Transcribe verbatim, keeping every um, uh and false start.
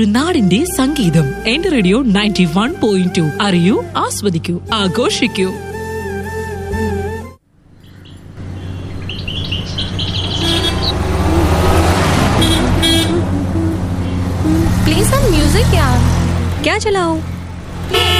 ഒരു നാടിന്റെ സംഗീതം. എന്റെ radio ninety one point two. അറിയൂ, ആസ്വദിക്കൂ, ആഘോഷിക്കൂ. प्लीज सम म्यूजिक यार. क्या चलाऊं?